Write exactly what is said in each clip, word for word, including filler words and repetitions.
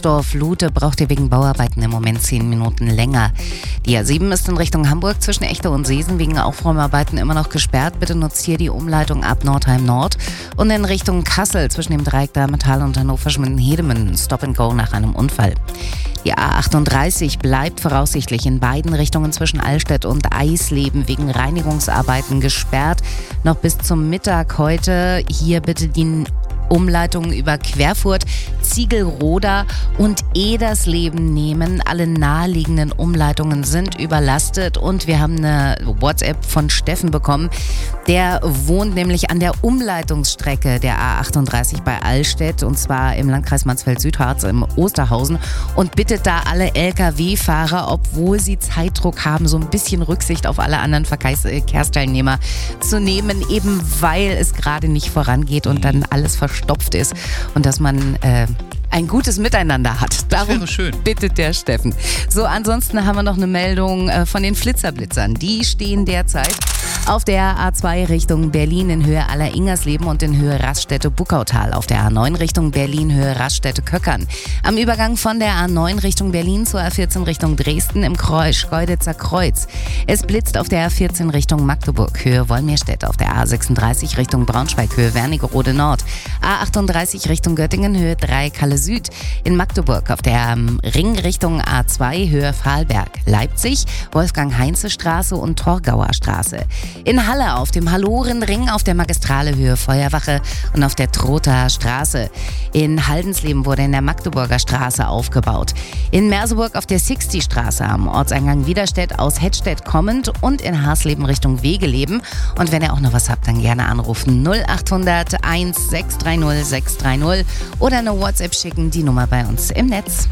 Troisdorf-Lute braucht ihr wegen Bauarbeiten im Moment zehn Minuten länger. Die A sieben ist in Richtung Hamburg zwischen Echte und Seesen wegen Aufräumarbeiten immer noch gesperrt. Bitte nutzt hier die Umleitung ab Nordheim Nord. Und in Richtung Kassel zwischen dem Dreieck Dametal und Hannover-Schmitten-Hedemünden Stop and Go nach einem Unfall. Die A achtunddreißig bleibt voraussichtlich in beiden Richtungen zwischen Allstedt und Eisleben wegen Reinigungsarbeiten gesperrt. Noch bis zum Mittag heute. Hier bitte die Umleitungen über Querfurt, Ziegelroda und Edersleben nehmen. Alle naheliegenden Umleitungen sind überlastet und wir haben eine WhatsApp von Steffen bekommen. Der wohnt nämlich an der Umleitungsstrecke der A achtunddreißig bei Allstedt und zwar im Landkreis Mansfeld-Südharz im Osterhausen und bittet da alle L K W-Fahrer, obwohl sie Zeitdruck haben, so ein bisschen Rücksicht auf alle anderen Verkehrsteilnehmer zu nehmen, eben weil es gerade nicht vorangeht und dann alles verstopft ist und dass man äh, ein gutes Miteinander hat. Darum das wäre schön. Bittet der Steffen. So, ansonsten haben wir noch eine Meldung äh, von den Flitzerblitzern. Die stehen derzeit auf der A zwei Richtung Berlin in Höhe Aller-Ingersleben und in Höhe Raststätte-Buckautal. Auf der A neun Richtung Berlin Höhe Raststätte-Köckern. Am Übergang von der A neun Richtung Berlin zur A vierzehn Richtung Dresden im Kreuz, Schkeuditzer Kreuz. Es blitzt auf der A vierzehn Richtung Magdeburg Höhe Wolmirstedt. Auf der A sechsunddreißig Richtung Braunschweig Höhe Wernigerode Nord. A achtunddreißig Richtung Göttingen Höhe drei Kalle Süd. In Magdeburg auf der ähm, Ring Richtung A zwei Höhe Fahlberg. Leipzig Wolfgang-Heinze-Straße und Torgauer Straße. In Halle auf dem Hallorenring auf der Magistrale Höhe Feuerwache und auf der Trothaer Straße. In Haldensleben wurde in der Magdeburger Straße aufgebaut. In Merseburg auf der Sixty-Straße am Ortseingang Widerstedt aus Hettstedt kommend und in Hasleben Richtung Wegeleben. Und wenn ihr auch noch was habt, dann gerne anrufen null achthundert eins sechs drei null sechs drei null oder eine WhatsApp schicken, die Nummer bei uns im Netz.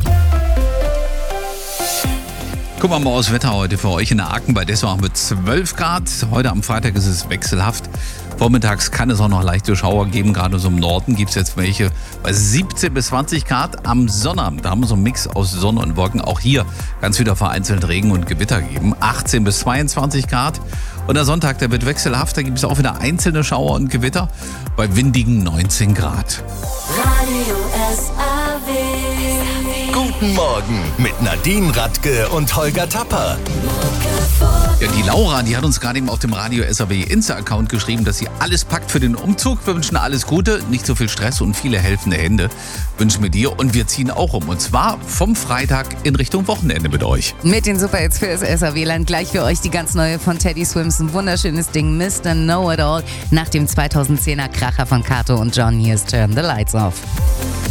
Gucken wir mal aufs Wetter heute für euch in der Aachen bei Dessau mit zwölf Grad. Heute am Freitag ist es wechselhaft. Vormittags kann es auch noch leichte Schauer geben, gerade so im Norden gibt es jetzt welche bei siebzehn bis zwanzig Grad. Am Sonnabend, da haben wir so einen Mix aus Sonne und Wolken. Auch hier kann es wieder vereinzelt Regen und Gewitter geben. achtzehn bis zweiundzwanzig Grad. Und der Sonntag, der wird wechselhaft, da gibt es auch wieder einzelne Schauer und Gewitter bei windigen neunzehn Grad. Radio S A W. Guten Morgen mit Nadine Radke und Holger Tapper. Ja, die Laura, die hat uns gerade eben auf dem Radio S A W Insta-Account geschrieben, dass sie alles packt für den Umzug. Wir wünschen alles Gute, nicht so viel Stress und viele helfende Hände wünschen wir dir. Und wir ziehen auch um. Und zwar vom Freitag in Richtung Wochenende mit euch. Mit den Super-Hits für das S A W-Land. Gleich für euch die ganz neue von Teddy Swims. Ein wunderschönes Ding, Mister Know-It-All. Nach dem zweitausendzehner Kracher von Kato und John. Here's Turn the Lights Off.